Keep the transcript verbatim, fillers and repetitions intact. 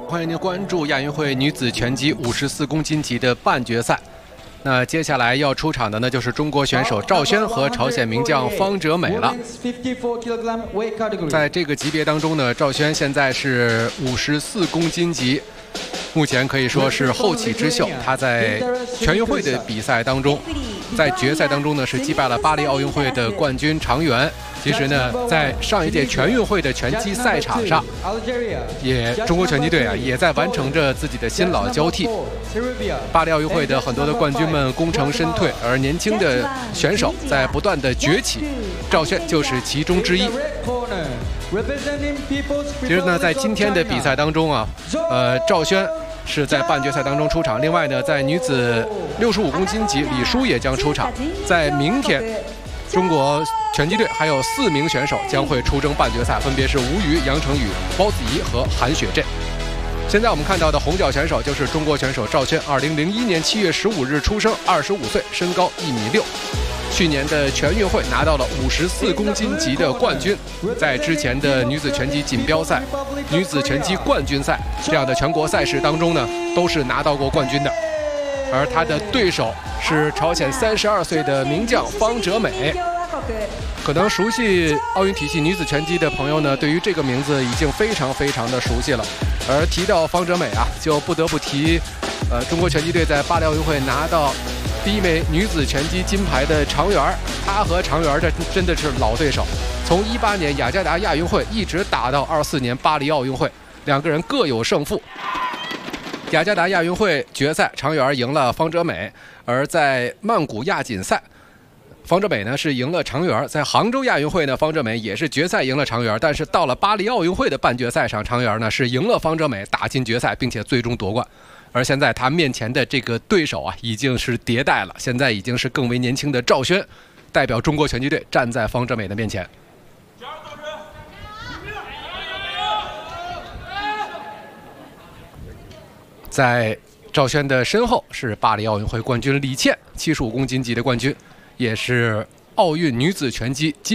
欢迎您关注亚运会女子拳击五十四公斤级的半决赛。那接下来要出场的呢，就是中国选手赵轩和朝鲜名将方哲美了。在这个级别当中呢，赵轩现在是五十四公斤级。 目前可以说是后起之秀，他在全运会的比赛当中，在决赛当中呢是击败了巴黎奥运会的冠军常元。其实呢，在上一届全运会的拳击赛场上，也中国拳击队啊也在完成着自己的新老交替。巴黎奥运会的很多的冠军们功成身退，而年轻的选手在不断的崛起，赵轩就是其中之一。 其实呢，在今天的比赛当中啊，呃，赵轩是在半决赛当中出场。另外呢，在女子六十五公斤级，李舒也将出场。在明天，中国拳击队还有四名选手将会出征半决赛，分别是吴瑜、杨成宇、包子怡和韩雪振。现在我们看到的红脚选手就是中国选手赵轩，二零零一年七月十五日出生，二十五岁，身高一米六。 去年的全运会拿到了五十四公斤级的冠军，在之前的女子拳击锦标赛、女子拳击冠军赛这样的全国赛事当中呢，都是拿到过冠军的。而他的对手是朝鲜三十二岁的名将方哲美。可能熟悉奥运体系女子拳击的朋友呢，对于这个名字已经非常非常的熟悉了。而提到方哲美啊，就不得不提，呃，中国拳击队在巴黎奥运会拿到 第一枚女子拳击金牌的常元，她和常元这真的是老对手，从一八年雅加达亚运会一直打到二四年巴黎奥运会，两个人各有胜负。雅加达亚运会决赛，常元赢了方哲美，而在曼谷亚锦赛，方哲美呢是赢了常元。在杭州亚运会呢，方哲美也是决赛赢了常元，但是到了巴黎奥运会的半决赛上，常元呢是赢了方哲美，打进决赛，并且最终夺冠。 而现在他面前的这个对手啊，已经是迭代了，现在已经是更为年轻的赵轩，代表中国拳击队站在方哲美的面前。在赵轩的身后是巴黎奥运会冠军李倩，七十五公斤级的冠军，也是奥运女子拳击金。